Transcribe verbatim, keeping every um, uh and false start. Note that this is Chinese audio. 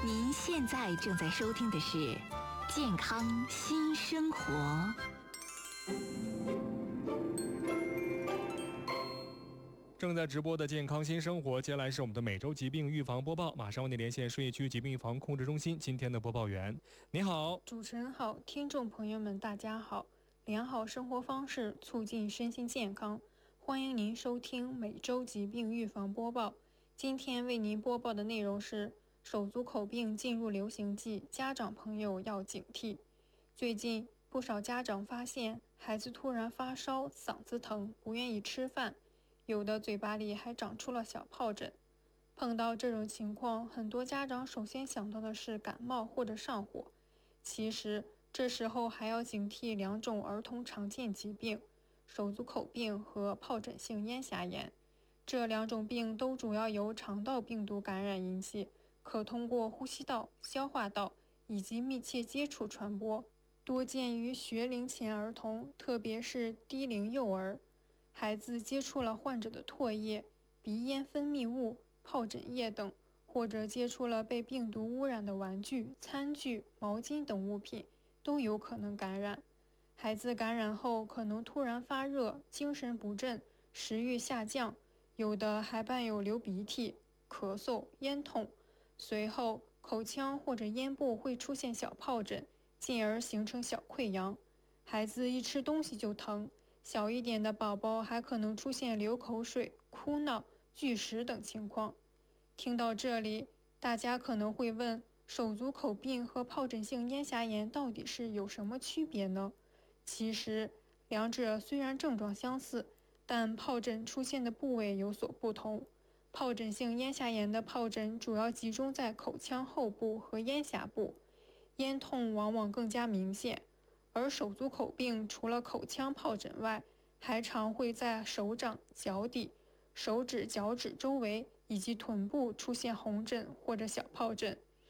您现在正在收听的是《健康新生活》。 正在直播的健康新生活，接下来是我们的每周疾病预防播报。马上为您连线顺义区疾病预防控制中心今天的播报员。你好。 主持人好，听众朋友们大家好。良好生活方式促进身心健康，欢迎您收听每周疾病预防播报。今天为您播报的内容是手足口病进入流行季，家长朋友要警惕。最近不少家长发现孩子突然发烧、嗓子疼，不愿意吃饭，有的嘴巴里还长出了小疱疹。碰到这种情况，很多家长首先想到的是感冒或者上火。其实这时候还要警惕两种儿童常见疾病，手足口病和疱疹性咽峡炎。这两种病都主要由肠道病毒感染引起，可通过呼吸道、消化道以及密切接触传播，多见于学龄前儿童，特别是低龄幼儿。孩子接触了患者的唾液、鼻咽分泌物、疱疹液等，或者接触了被病毒污染的玩具、餐具、毛巾等物品，都有可能感染。孩子感染后可能突然发热、精神不振、食欲下降，有的还伴有流鼻涕、咳嗽、咽痛，随后口腔或者咽部会出现小疱疹，进而形成小溃疡。孩子一吃东西就疼，小一点的宝宝还可能出现流口水、哭闹、拒食等情况。听到这里，大家可能会问，手足口病和疱疹性咽峡炎到底是有什么区别呢？其实，两者虽然症状相似，但疱疹出现的部位有所不同。疱疹性咽峡炎的疱疹主要集中在口腔后部和咽峡部，咽痛往往更加明显。而手足口病除了口腔疱疹外，还常会在手掌、脚底、手指、脚趾周围以及臀部出现红疹或者小疱疹。